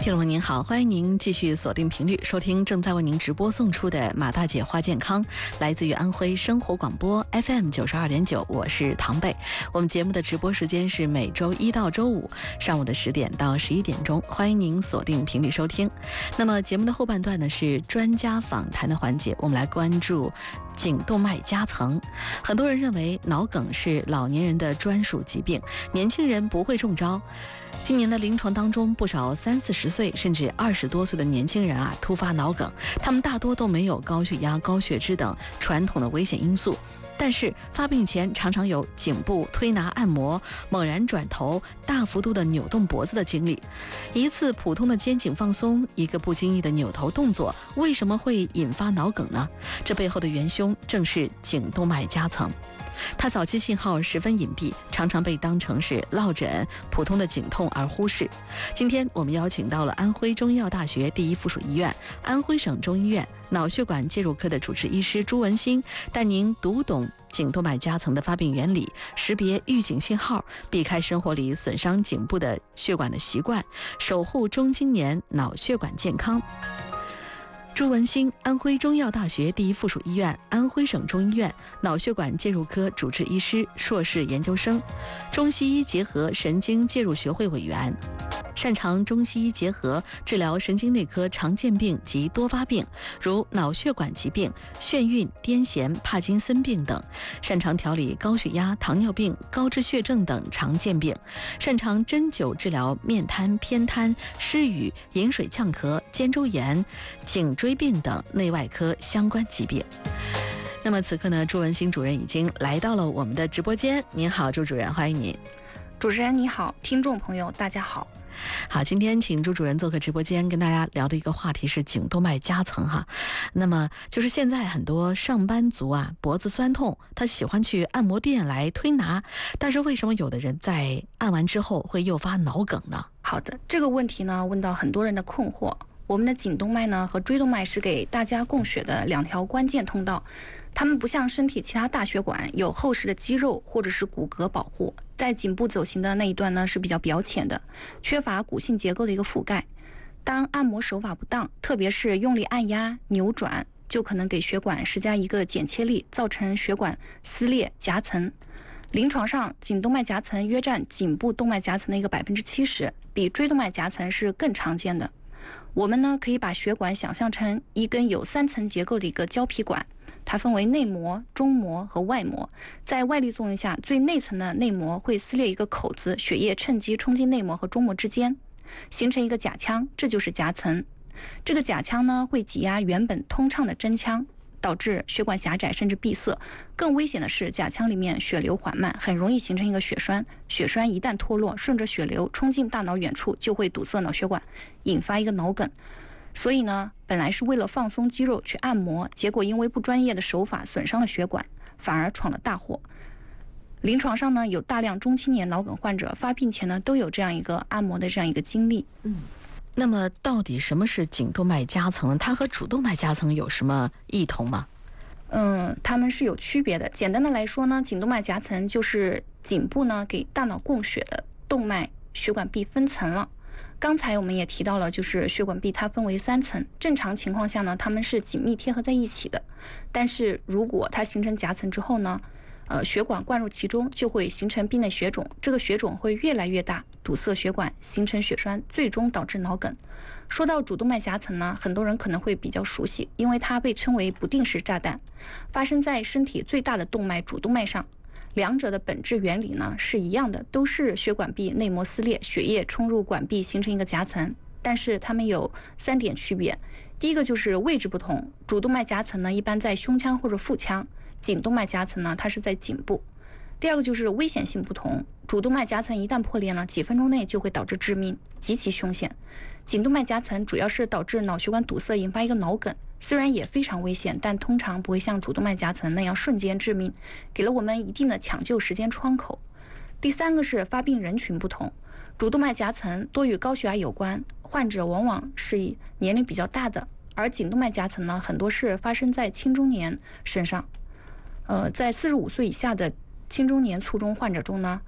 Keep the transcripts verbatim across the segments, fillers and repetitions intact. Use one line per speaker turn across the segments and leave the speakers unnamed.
听众朋友您好，欢迎您继续锁定频率收听正在为您直播送出的马大姐话健康，来自于安徽生活广播 F M 九十二点九，我是唐贝。我们节目的直播时间是每周一到周五上午的十点到十一点钟，欢迎您锁定频率收听。那么节目的后半段呢是专家访谈的环节，我们来关注颈动脉夹层。很多人认为脑梗是老年人的专属疾病，年轻人不会中招。今年的临床当中，不少三四十岁甚至二十多岁的年轻人啊，突发脑梗，他们大多都没有高血压、高血脂等传统的危险因素，但是发病前常常有颈部推拿按摩、猛然转头、大幅度的扭动脖子的经历。一次普通的肩颈放松，一个不经意的扭头动作，为什么会引发脑梗呢？这背后的元凶正是颈动脉夹层。它早期信号十分隐蔽，常常被当成是落枕、普通的颈痛而忽视。今天我们邀请到了安徽中医药大学第一附属医院、安徽省中医院脑血管介入科的主治医师朱文新，带您读懂颈动脉夹层的发病原理，识别预警信号，避开生活里损伤颈部的血管的习惯，守护中青年脑血管健康。朱文新，安徽中医药大学第一附属医院、安徽省中医院脑血管介入科主治医师、硕士研究生，中西医结合神经介入学会委员，擅长中西医结合治疗神经内科常见病及多发病，如脑血管疾病、眩晕、癫痫、帕金森病等，擅长调理高血压、糖尿病、高脂血症等常见病，擅长针灸治疗面瘫、偏瘫、失语、饮水呛咳、肩周炎、颈椎病等内外科相关疾病。那么此刻呢，朱文新主任已经来到了我们的直播间。您好，朱主任，欢迎您。
主持人你好，听众朋友大家好。
好，今天请朱主任做客直播间，跟大家聊的一个话题是颈动脉夹层哈。那么就是现在很多上班族啊，脖子酸痛，他喜欢去按摩店来推拿，但是为什么有的人在按完之后会诱发脑梗呢？
好的，这个问题呢问到很多人的困惑。我们的颈动脉呢和椎动脉是给大家供血的两条关键通道，它们不像身体其他大血管有厚实的肌肉或者是骨骼保护，在颈部走行的那一段呢是比较表浅的，缺乏骨性结构的一个覆盖。当按摩手法不当，特别是用力按压、扭转，就可能给血管施加一个剪切力，造成血管撕裂夹层。临床上，颈动脉夹层约占颈部动脉夹层的一个百分之七十，比椎动脉夹层是更常见的。我们呢可以把血管想象成一根有三层结构的一个胶皮管，它分为内膜、中膜和外膜。在外力作用下，最内层的内膜会撕裂一个口子，血液趁机冲进内膜和中膜之间，形成一个假腔，这就是夹层。这个假腔呢会挤压原本通畅的真腔，导致血管狭窄甚至闭塞。更危险的是，假腔里面血流缓慢，很容易形成一个血栓。血栓一旦脱落，顺着血流冲进大脑远处，就会堵塞脑血管，引发一个脑梗。所以呢，本来是为了放松肌肉去按摩，结果因为不专业的手法损伤了血管，反而闯了大祸。临床上呢，有大量中青年脑梗患者发病前呢，都有这样一个按摩的这样一个经历。
嗯。那么到底什么是颈动脉夹层呢？它和主动脉夹层有什么异同吗？
嗯，它们是有区别的。简单的来说呢，颈动脉夹层就是颈部呢给大脑供血的动脉血管壁分层了。刚才我们也提到了，就是血管壁它分为三层，正常情况下呢，它们是紧密贴合在一起的。但是如果它形成夹层之后呢，呃，血管灌入其中，就会形成壁内血肿，这个血肿会越来越大，堵塞血管，形成血栓，最终导致脑梗。说到主动脉夹层呢，很多人可能会比较熟悉，因为它被称为不定时炸弹，发生在身体最大的动脉主动脉上。两者的本质原理呢是一样的，都是血管壁内膜撕裂，血液冲入管壁形成一个夹层，但是它们有三点区别。第一个就是位置不同，主动脉夹层呢一般在胸腔或者腹腔，颈动脉夹层呢它是在颈部。第二个就是危险性不同，主动脉夹层一旦破裂呢，几分钟内就会导致致命，极其凶险。颈动脉夹层主要是导致脑血管堵塞，引发一个脑梗，虽然也非常危险，但通常不会像主动脉夹层那样瞬间致命，给了我们一定的抢救时间窗口。第三个是发病人群不同，主动脉夹层多与高血压有关，患者往往是年龄比较大的，而颈动脉夹层呢，很多是发生在青中年身上。呃，在四十五岁以下的青中年卒中患者中呢，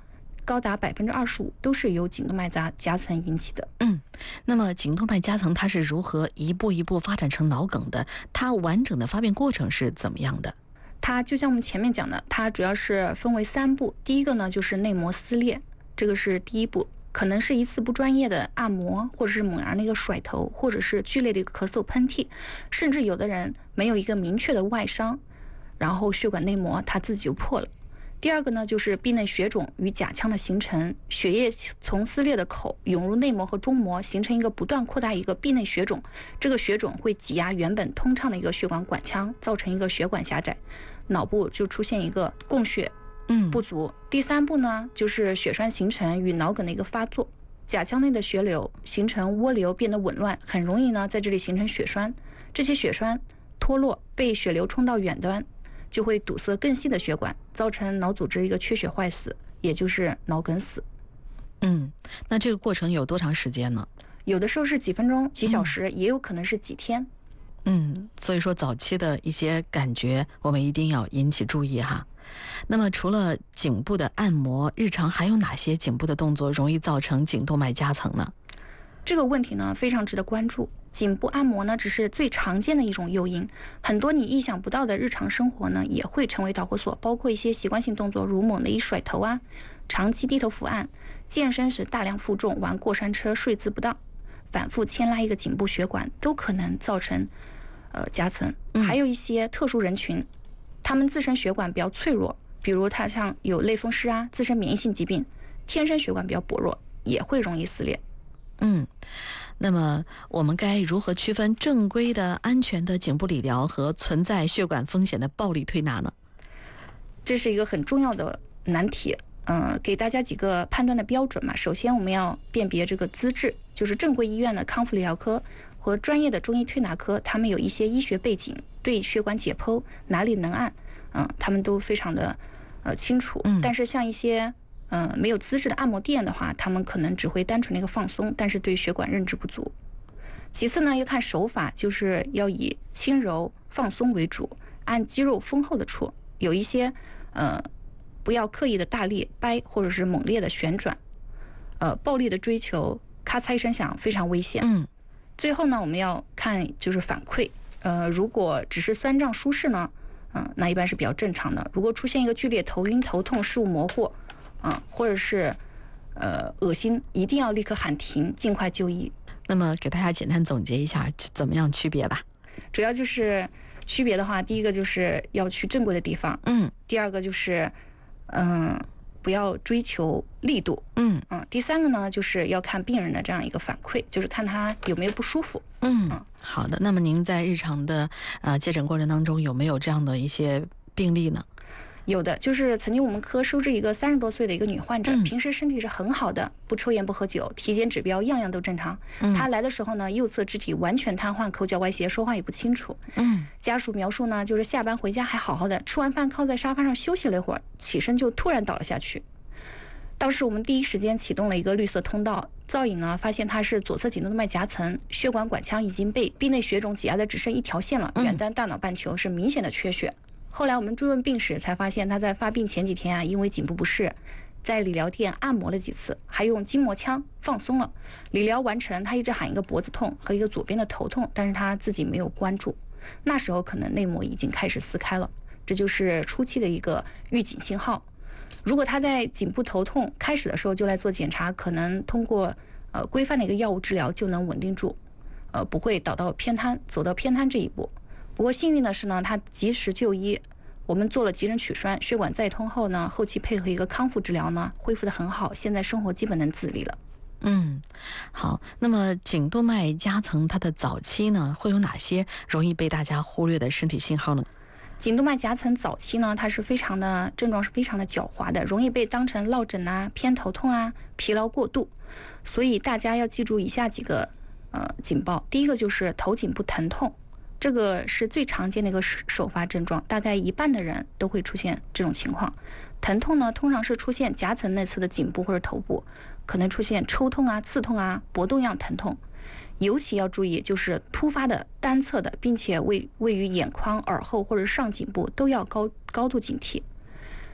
高达百分之二十五都是由颈动脉夹夹层引起的。
嗯，那么颈动脉夹层它是如何一步一步发展成脑梗的？它完整的发病过程是怎么样的？
它就像我们前面讲的，它主要是分为三步。第一个呢就是内膜撕裂，这个是第一步，可能是一次不专业的按摩，或者是猛然的一个甩头，或者是剧烈的一个咳嗽喷嚏，甚至有的人没有一个明确的外伤，然后血管内膜它自己就破了。第二个呢就是壁内血肿与甲腔的形成，血液从撕裂的口涌入内膜和中膜，形成一个不断扩大一个壁内血肿，这个血肿会挤压原本通畅的一个血管管腔，造成一个血管狭窄，脑部就出现一个供血不足。嗯、第三步呢就是血栓形成与脑梗的一个发作，甲腔内的血流形成涡流变得紊乱，很容易呢在这里形成血栓，这些血栓脱落被血流冲到远端，就会堵塞更细的血管，造成脑组织一个缺血坏死，也就是脑梗死。
嗯，那这个过程有多长时间呢？
有的时候是几分钟、几小时，嗯、也有可能是几天。
嗯，所以说早期的一些感觉，我们一定要引起注意哈。那么除了颈部的按摩，日常还有哪些颈部的动作容易造成颈动脉夹层呢？
这个问题呢非常值得关注。颈部按摩呢只是最常见的一种诱因，很多你意想不到的日常生活呢也会成为导火索，包括一些习惯性动作，如猛地一甩头啊，长期低头伏案，健身时大量负重，玩过山车睡姿不当，反复牵拉一个颈部血管，都可能造成呃夹层。还有一些特殊人群，他们自身血管比较脆弱，比如他像有类风湿啊，自身免疫性疾病，天生血管比较薄弱，也会容易撕裂。
嗯，那么我们该如何区分正规的安全的颈部理疗和存在血管风险的暴力推拿呢？
这是一个很重要的难题。嗯、呃，给大家几个判断的标准嘛。首先我们要辨别这个资质，就是正规医院的康复理疗科和专业的中医推拿科，他们有一些医学背景，对血管解剖哪里能按，嗯、呃，他们都非常的呃清楚。
嗯，
但是像一些嗯、呃，没有资质的按摩店的话，他们可能只会单纯的一个放松，但是对血管认知不足。其次呢，要看手法，就是要以轻柔放松为主，按肌肉丰厚的处，有一些呃，不要刻意的大力掰或者是猛烈的旋转，呃，暴力的追求，咔嚓一声响，非常危险。
嗯。
最后呢，我们要看就是反馈，呃，如果只是酸胀舒适呢，嗯、呃，那一般是比较正常的。如果出现一个剧烈头晕、头痛、视物模糊，啊，或者是呃恶心，一定要立刻喊停，尽快就医。
那么给大家简单总结一下怎么样区别吧。
主要就是区别的话，第一个就是要去正规的地方，
嗯，
第二个就是嗯不要追求力度，
嗯
嗯，第三个呢就是要看病人的这样一个反馈，就是看他有没有不舒服。
嗯，嗯好的。那么您在日常的呃接诊过程当中有没有这样的一些病例呢？
有的，就是曾经我们科收治一个三十多岁的一个女患者，
嗯、
平时身体是很好的，不抽烟不喝酒，体检指标样样都正常。
嗯、
她来的时候呢，右侧肢体完全瘫痪，口角歪斜，说话也不清楚。
嗯，
家属描述呢，就是下班回家还好好的，吃完饭靠在沙发上休息了一会儿，起身就突然倒了下去。当时我们第一时间启动了一个绿色通道，造影呢发现它是左侧颈动脉夹层，血管管腔已经被壁内血肿挤压的只剩一条线了，远端大脑半球是明显的缺血。后来我们追问病史，才发现他在发病前几天啊，因为颈部不适，在理疗店按摩了几次，还用筋膜枪放松了。理疗完成，他一直喊一个脖子痛和一个左边的头痛，但是他自己没有关注。那时候可能内膜已经开始撕开了，这就是初期的一个预警信号。如果他在颈部头痛开始的时候就来做检查，可能通过呃规范的一个药物治疗就能稳定住，呃不会导到偏瘫，走到偏瘫这一步。不过幸运的是呢，他及时就医，我们做了急诊取栓，血管再通后呢，后期配合一个康复治疗呢，恢复得很好，现在生活基本能自理了。
嗯，好。那么颈动脉夹层它的早期呢，会有哪些容易被大家忽略的身体信号呢？
颈动脉夹层早期呢，它是非常的症状是非常的狡猾的，容易被当成落枕啊、偏头痛啊、疲劳过度，所以大家要记住以下几个呃警报。第一个就是头颈部疼痛。这个是最常见的一个首发症状，大概一半的人都会出现这种情况。疼痛呢，通常是出现夹层内侧的颈部或者头部，可能出现抽痛啊、刺痛啊、搏动样疼痛。尤其要注意，就是突发的单侧的，并且位位于眼眶、耳后或者上颈部，都要高高度警惕。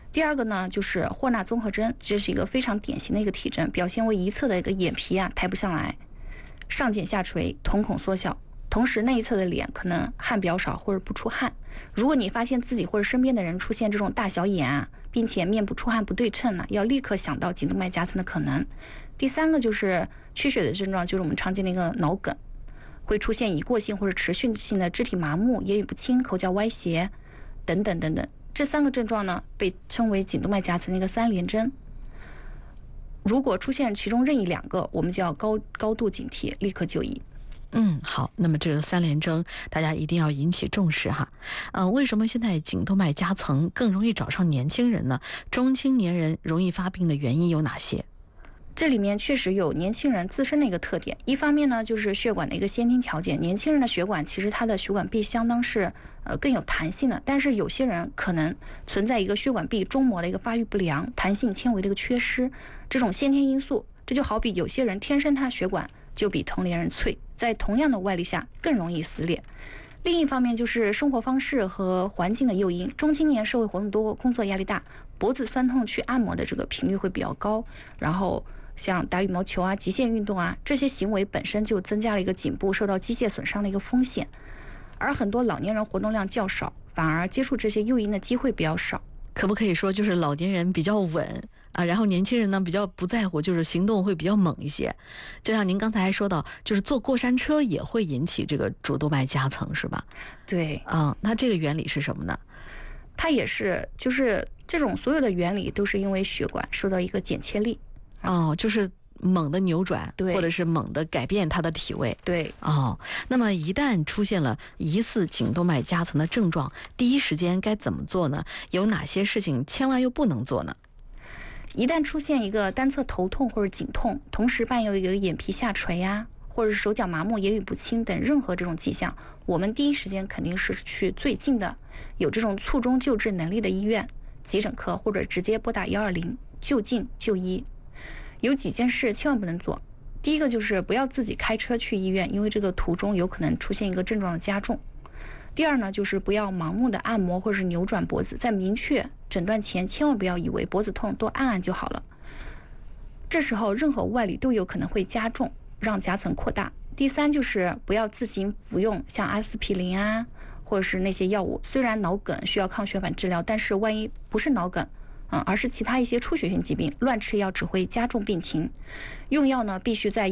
第二个呢，就是霍纳综合征，这是一个非常典型的一个体征，表现为一侧的一个眼皮啊抬不上来，上睑下垂，瞳孔缩小，同时那一侧的脸可能汗比较少或者不出汗。如果你发现自己或者身边的人出现这种大小眼啊，并且面部出汗不对称呢，要立刻想到颈动脉夹层的可能。第三个就是缺血的症状，就是我们常见的一个脑梗，会出现已过性或者持续性的肢体麻木、言语不清、口角歪斜等等等等。这三个症状呢，被称为颈动脉夹层的一个三联征。如果出现其中任意两个，我们就要高高度警惕，立刻就医。
嗯，好，那么这个三联征大家一定要引起重视哈。呃，为什么现在颈动脉夹层更容易找上年轻人呢？中青年人容易发病的原因有哪些？
这里面确实有年轻人自身的一个特点，一方面呢就是血管的一个先天条件，年轻人的血管其实它的血管壁相当是呃更有弹性的，但是有些人可能存在一个血管壁中膜的一个发育不良、弹性纤维的一个缺失，这种先天因素，这就好比有些人天生他血管就比同龄人脆，在同样的外力下更容易撕裂。另一方面就是生活方式和环境的诱因，中青年社会活动多，工作压力大，脖子酸痛去按摩的这个频率会比较高，然后像打羽毛球啊、极限运动啊，这些行为本身就增加了一个颈部受到机械损伤的一个风险。而很多老年人活动量较少，反而接触这些诱因的机会比较少。
可不可以说就是老年人比较稳啊，然后年轻人呢比较不在乎，就是行动会比较猛一些？就像您刚才还说到，就是坐过山车也会引起这个主动脉夹层，是吧？
对，
嗯，那这个原理是什么呢？
它也是，就是这种所有的原理都是因为血管受到一个剪切力。
哦，就是猛的扭转，
对，
或者是猛的改变它的体位。
对，
哦，那么一旦出现了疑似颈动脉夹层的症状，第一时间该怎么做呢？有哪些事情千万又不能做呢？
一旦出现一个单侧头痛或者颈痛，同时伴有一个眼皮下垂呀、啊，或者是手脚麻木、言语不清等任何这种迹象，我们第一时间肯定是去最近的有这种卒中救治能力的医院、急诊科，或者直接拨打一二零就近就医。有几件事千万不能做，第一个就是不要自己开车去医院，因为这个途中有可能出现一个症状的加重。第二呢，就是不要盲目的按摩或者是扭转脖子，在明确诊断前千万不要以为脖子痛多按按就好了，这时候任何外力都有可能会加重，让夹层扩大。第三就是不要自行服用像阿司匹林啊或者是那些药物，虽然脑梗需要抗血管治疗，但是万一不是脑梗嗯，而是其他一些出血性疾病，乱吃药只会加重病情。用药呢，必须在